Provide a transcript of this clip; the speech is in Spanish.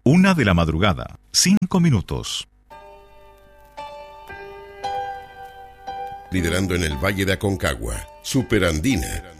1:00 a.m, 5 minutos. Liderando en el Valle de Aconcagua, Superandina.